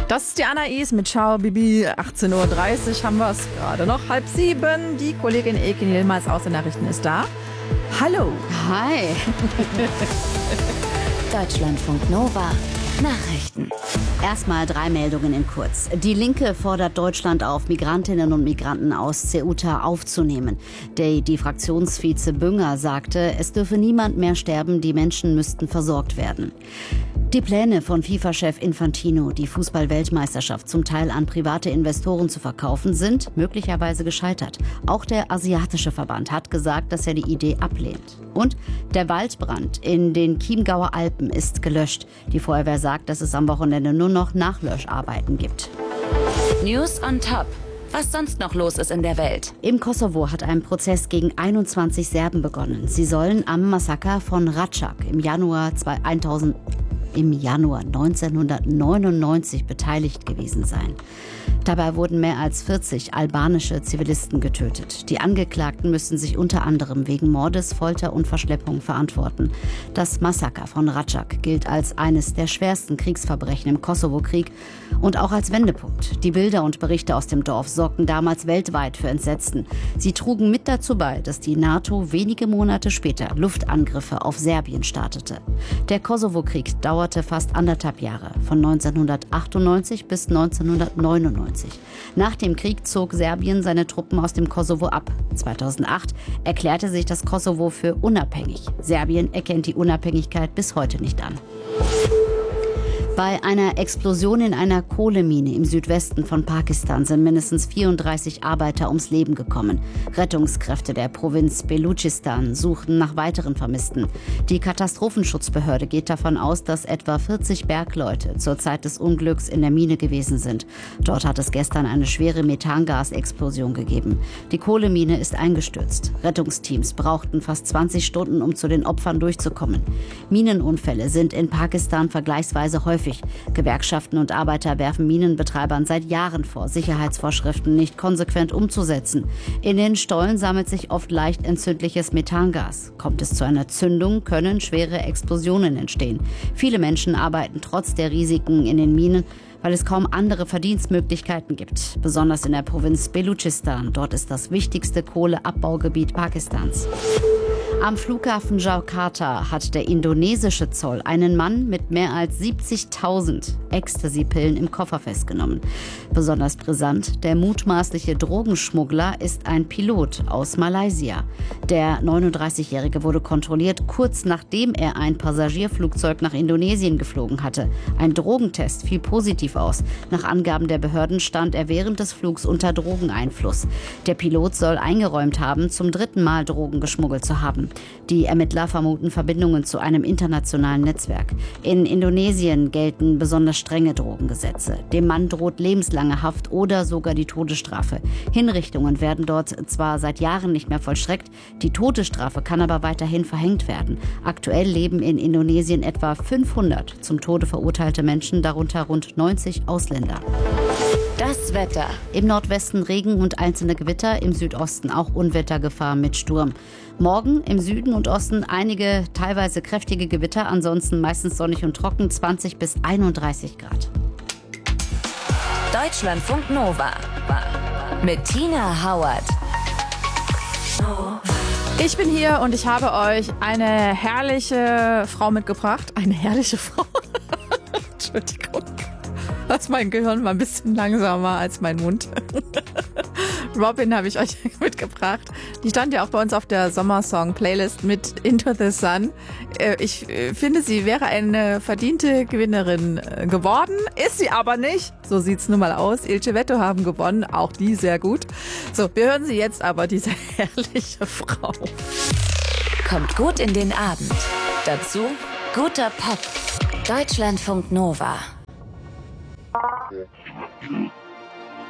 Das ist die Anais mit Ciao Bibi. 18.30 Uhr haben wir es gerade noch. 6:30. Die Kollegin Ekin Yilmaz aus den Nachrichten ist da. Hallo. Hi. Deutschlandfunk Nova. Nachrichten. Erstmal 3 Meldungen in kurz. Die Linke fordert Deutschland auf, Migrantinnen und Migranten aus Ceuta aufzunehmen. Die Fraktionsvize Bünger sagte, es dürfe niemand mehr sterben, die Menschen müssten versorgt werden. Die Pläne von FIFA-Chef Infantino, die Fußball-Weltmeisterschaft zum Teil an private Investoren zu verkaufen, sind möglicherweise gescheitert. Auch der asiatische Verband hat gesagt, dass er die Idee ablehnt. Und der Waldbrand in den Chiemgauer Alpen ist gelöscht. Die Feuerwehr sagt, dass es am Wochenende nur noch Nachlöscharbeiten gibt. News on top. Was sonst noch los ist in der Welt. Im Kosovo hat ein Prozess gegen 21 Serben begonnen. Sie sollen am Massaker von Račak im Januar 1999 beteiligt gewesen sein. Dabei wurden mehr als 40 albanische Zivilisten getötet. Die Angeklagten müssen sich unter anderem wegen Mordes, Folter und Verschleppung verantworten. Das Massaker von Račak gilt als eines der schwersten Kriegsverbrechen im Kosovo-Krieg und auch als Wendepunkt. Die Bilder und Berichte aus dem Dorf sorgten damals weltweit für Entsetzen. Sie trugen mit dazu bei, dass die NATO wenige Monate später Luftangriffe auf Serbien startete. Der Kosovo-Krieg dauerte fast 1,5 Jahre, von 1998 bis 1999. Nach dem Krieg zog Serbien seine Truppen aus dem Kosovo ab. 2008 erklärte sich das Kosovo für unabhängig. Serbien erkennt die Unabhängigkeit bis heute nicht an. Bei einer Explosion in einer Kohlemine im Südwesten von Pakistan sind mindestens 34 Arbeiter ums Leben gekommen. Rettungskräfte der Provinz Belutschistan suchen nach weiteren Vermissten. Die Katastrophenschutzbehörde geht davon aus, dass etwa 40 Bergleute zur Zeit des Unglücks in der Mine gewesen sind. Dort hat es gestern eine schwere Methangasexplosion gegeben. Die Kohlemine ist eingestürzt. Rettungsteams brauchten fast 20 Stunden, um zu den Opfern durchzukommen. Minenunfälle sind in Pakistan vergleichsweise häufig. Gewerkschaften und Arbeiter werfen Minenbetreibern seit Jahren vor, Sicherheitsvorschriften nicht konsequent umzusetzen. In den Stollen sammelt sich oft leicht entzündliches Methangas. Kommt es zu einer Zündung, können schwere Explosionen entstehen. Viele Menschen arbeiten trotz der Risiken in den Minen, weil es kaum andere Verdienstmöglichkeiten gibt. Besonders in der Provinz Belutschistan. Dort ist das wichtigste Kohleabbaugebiet Pakistans. Am Flughafen Jakarta hat der indonesische Zoll einen Mann mit mehr als 70.000 Ecstasy-Pillen im Koffer festgenommen. Besonders brisant, der mutmaßliche Drogenschmuggler ist ein Pilot aus Malaysia. Der 39-Jährige wurde kontrolliert, kurz nachdem er ein Passagierflugzeug nach Indonesien geflogen hatte. Ein Drogentest fiel positiv aus. Nach Angaben der Behörden stand er während des Flugs unter Drogeneinfluss. Der Pilot soll eingeräumt haben, zum 3. Mal Drogen geschmuggelt zu haben. Die Ermittler vermuten Verbindungen zu einem internationalen Netzwerk. In Indonesien gelten besonders strenge Drogengesetze. Dem Mann droht lebenslange Haft oder sogar die Todesstrafe. Hinrichtungen werden dort zwar seit Jahren nicht mehr vollstreckt, die Todesstrafe kann aber weiterhin verhängt werden. Aktuell leben in Indonesien etwa 500 zum Tode verurteilte Menschen, darunter rund 90 Ausländer. Das Wetter. Im Nordwesten Regen und einzelne Gewitter, im Südosten auch Unwettergefahr mit Sturm. Morgen im Süden und Osten einige teilweise kräftige Gewitter, ansonsten meistens sonnig und trocken, 20 bis 31 Grad. Deutschlandfunk Nova mit Tina Hauert. Ich bin hier und ich habe euch eine herrliche Frau mitgebracht. Eine herrliche Frau. Entschuldigung. Das ist mein Gehirn mal ein bisschen langsamer als mein Mund. Robin habe ich euch mitgebracht. Die stand ja auch bei uns auf der Sommersong-Playlist mit Into the Sun. Ich finde, sie wäre eine verdiente Gewinnerin geworden. Ist sie aber nicht. So sieht's nun mal aus. Ilse Vetto haben gewonnen. Auch die sehr gut. So, wir hören sie jetzt aber, diese herrliche Frau. Kommt gut in den Abend. Dazu guter Pop. Deutschlandfunk Nova.